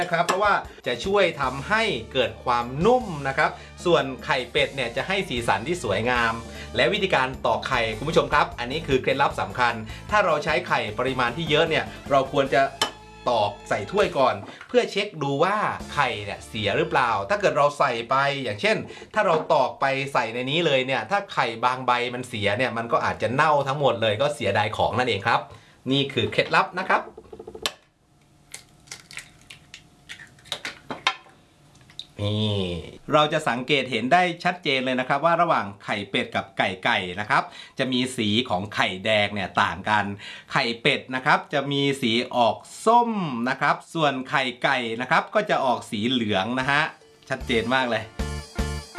นะครับเพราะว่าจะช่วยทำให้เกิดความนุ่มนะครับส่วนไข่เป็ดเนี่ยจะให้สีสันที่สวยงามและวิธีการตอกไข่คุณผู้ชมครับอันนี้คือเคล็ดลับสำคัญถ้าเราใช้ไข่ปริมาณที่เยอะเนี่ยเราควรจะตอกใส่ถ้วยก่อนเพื่อเช็คดูว่าไข่เนี่ยเสียหรือเปล่าถ้าเกิดเราใส่ไปอย่างเช่นถ้าเราตอกไปใส่ในนี้เลยเนี่ยถ้าไข่บางใบมันเสียเนี่ยมันก็อาจจะเน่าทั้งหมดเลยก็เสียดายของนั่นเองครับนี่คือเคล็ดลับนะครับนี่เราจะสังเกตเห็นได้ชัดเจนเลยนะครับว่าระหว่างไข่เป็ดกับไก่นะครับจะมีสีของไข่แดงเนี่ยต่างกันไข่เป็ดนะครับจะมีสีออกส้มนะครับส่วนไข่ไก่นะครับก็จะออกสีเหลืองนะฮะชัดเจนมากเลย